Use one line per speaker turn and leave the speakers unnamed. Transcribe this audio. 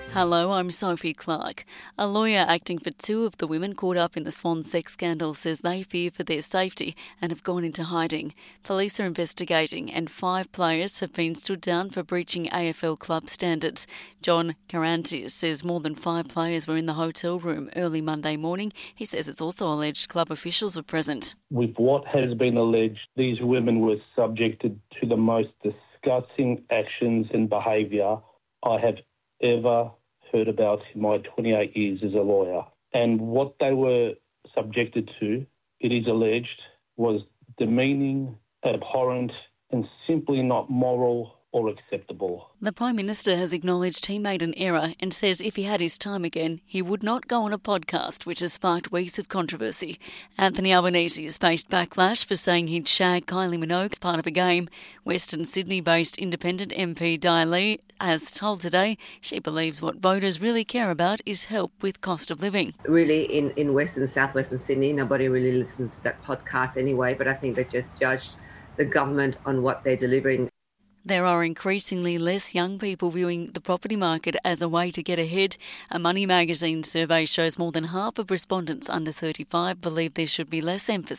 Hello, I'm Sophie Clark. A lawyer acting for two of the women caught up in the Swan sex scandal says they fear for their safety and have gone into hiding. Police are investigating and 5 players have been stood down for breaching AFL club standards. John Carantis says more than 5 players were in the hotel room early Monday morning. He says it's also alleged club officials were present.
With what has been alleged, these women were subjected to the most disgusting actions and behaviour I have ever heard about in my 28 years as a lawyer. And what they were subjected to, it is alleged, was demeaning, abhorrent and simply not moral or acceptable.
The Prime Minister has acknowledged he made an error and says if he had his time again, he would not go on a podcast, which has sparked weeks of controversy. Anthony Albanese has faced backlash for saying he'd shag Kylie Minogue as part of a game. Western Sydney-based independent MP Di Lee has told Today she believes what voters really care about is help with cost of living.
Really, in Western, southwestern Sydney, nobody really listened to that podcast anyway, but I think they just judged the government on what they're delivering.
There are increasingly less young people viewing the property market as a way to get ahead. A Money magazine survey shows more than half of respondents under 35 believe there should be less emphasis